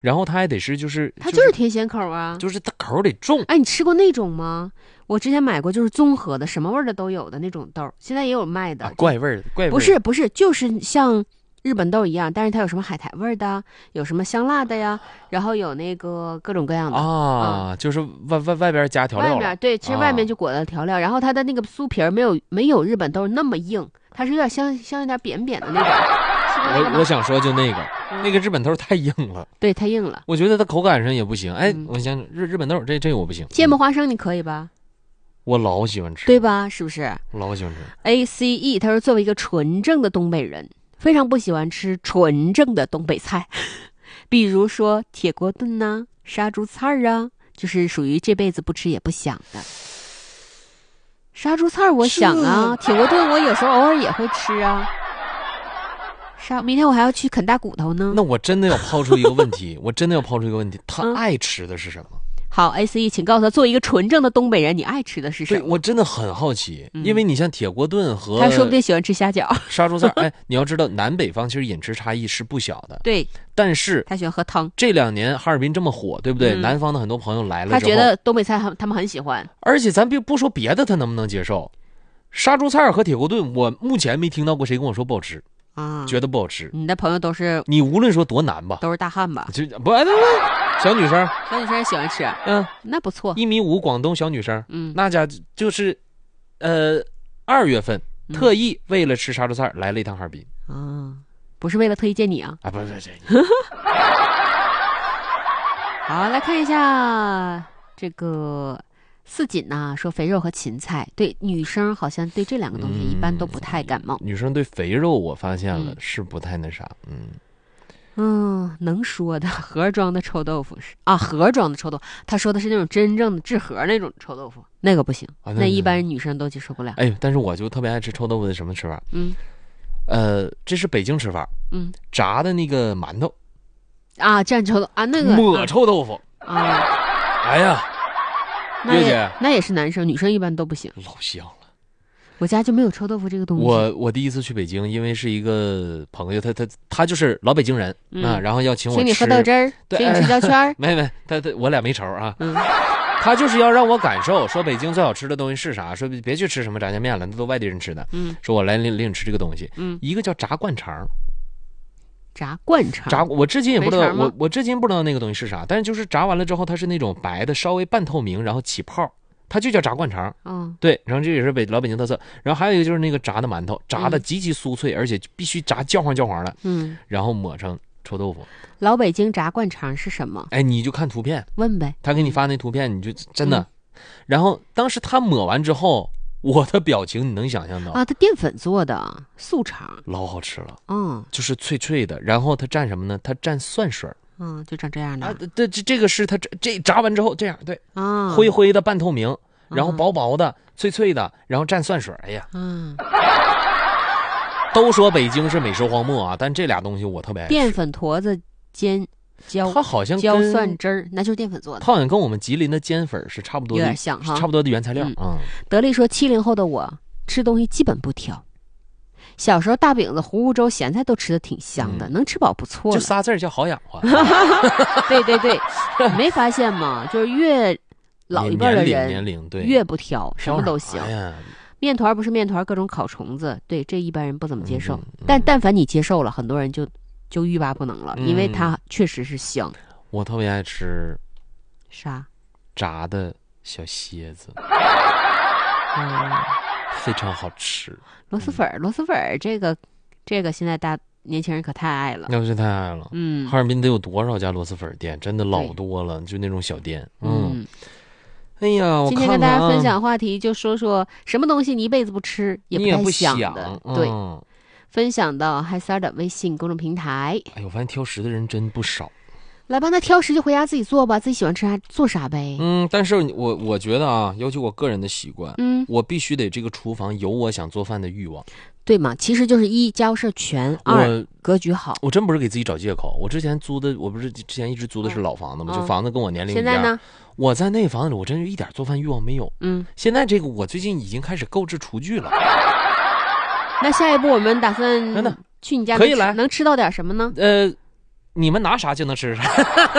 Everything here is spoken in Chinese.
然后它还得是它就是甜咸口啊， 就是它口得重。 哎，你吃过那种吗？我之前买过，就是综合的，什么味儿的都有的那种豆，现在也有卖的。 怪味儿，怪味儿。 不是，就是像日本豆一样，但是它有什么海苔味的，有什么香辣的呀，然后有那个各种各样的啊，就是外边加调料了。 外面对，其实外面就裹了调料，然后它的那个酥皮儿没有日本豆那么硬，它是有点像有点扁扁的那种。 我想说就那个日本豆太硬了， 对，太硬了。 我觉得它口感上也不行。哎，我想日本豆这我不行。 芥末花生你可以吧？ 我老喜欢吃， 对吧？是不是？ 我老喜欢吃。 ACE 他说，作为一个纯正的东北人，非常不喜欢吃纯正的东北菜，比如说铁锅炖呐、杀猪菜啊，就是属于这辈子不吃也不想的。杀猪菜我想啊，铁锅炖我有时候偶尔也会吃啊。明天我还要去啃大骨头呢。 那我真的要抛出一个问题，他爱吃的是什么？ 好 ，ACE， 请告诉他，作为一个纯正的东北人，你爱吃的是什么？ 对，我真的很好奇，因为你像铁锅炖和他说不定喜欢吃虾饺、 杀猪菜。哎，你要知道，南北方其实饮食差异是不小的。 对， 但是他喜欢喝汤。 这2年哈尔滨这么火，对不对？南方的很多朋友来了之后， 他觉得东北菜他们很喜欢。 而且咱不说别的，他能不能接受？杀猪菜和铁锅炖，我目前没听到过谁跟我说不好吃。觉得不好吃。 你的朋友都是你无论说多难吧， 都是大汉吧？ 就不小女生， 也喜欢吃，那不错。 1.5米广东小女生，那家就是2月份特意为了吃杀猪菜来了一趟哈尔滨啊，不是为了特意见你啊？ 不是好，来看一下这个四锦呐，说肥肉和芹菜，对女生好像对这2个东西一般都不太感冒。 女生对肥肉我发现了是不太那啥， 能说的盒装的臭豆腐是啊，盒装的臭豆腐，他说的是那种真正的制盒那种臭豆腐，那个不行，那一般女生都接受不了。 哎，但是我就特别爱吃臭豆腐的什么吃法？这是北京吃法，炸的那个馒头啊，蘸臭豆啊，那个抹臭豆腐啊， 哎呀，月姐那也是男生，女生一般都不行， 老香了。 我家就没有臭豆腐这个东西。 我第一次去北京，因为是一个朋友，他就是老北京人然后要请我吃， 请你喝豆汁儿，请你吃焦圈没，我俩没仇啊。他就是要让我感受，说北京最好吃的东西是啥，说别去吃什么炸酱面了，那都外地人吃的。说我来领你吃这个东西，一个叫炸灌肠。 炸灌肠， 我至今也不知道，我至今不知道那个东西是啥，但是就是炸完了之后，它是那种白的，稍微半透明，然后起泡。它就叫炸灌肠，对，然后这也是老北京特色。然后还有一个就是那个炸的馒头，炸的极其酥脆，而且必须炸焦黄的，然后抹上臭豆腐。 老北京炸灌肠是什么？ 哎，你就看图片， 问呗。 他给你发那图片，你就真的。然后当时他抹完之后，我的表情你能想象到啊？它淀粉做的素肠， 老好吃了，就是脆脆的。然后它蘸什么呢？它蘸蒜水。 就长这样的。 对，这个是它这炸完之后这样，对啊， 灰灰的半透明，然后薄薄的、脆脆的，然后蘸蒜水。哎呀，都说北京是美食荒漠啊，但这俩东西我特别爱吃。 淀粉坨子煎焦， 它好像焦蒜汁儿，那就是淀粉做的。 它好像跟我们吉林的煎粉是差不多的， 有点像哈， 差不多的原材料。 德利说，70后的我吃东西基本不挑。小时候大饼子、糊糊粥、咸菜都吃的挺香的，能吃饱不错了。 就仨字叫好养活。 对，没发现吗？就是越老一辈的人年龄对越不挑，什么都行。面团不是面团，各种烤虫子，对这一般人不怎么接受。但凡你接受了，很多人就欲罢不能了，因为它确实是香。 我特别爱吃啥？ 炸的小蝎子。非常好吃。 螺蛳粉这个现在年轻人可太爱了， 那是太爱了。哈尔滨得有多少家螺蛳粉店？真的老多了，就那种小店。哎呀， 今天跟大家分享话题，就说说什么东西你一辈子不吃也不太想的。对，分享到嗨三的微信公众平台。 哎呦，我发现挑食的人真不少。 来吧，那挑食就回家自己做吧，自己喜欢吃啥做啥呗。 但是我觉得啊，尤其我个人的习惯，我必须得这个厨房有我想做饭的欲望， 对嘛？其实就是1家务事全，2格局好。 我真不是给自己找借口，我之前一直租的是老房子嘛，就房子跟我年龄一样。 现在呢？ 我在那房子里，我真是一点做饭欲望没有。现在这个我最近已经开始购置厨具了。 那下一步我们打算去你家， 可以来， 能吃到点什么呢？ 你们拿啥就能吃啥。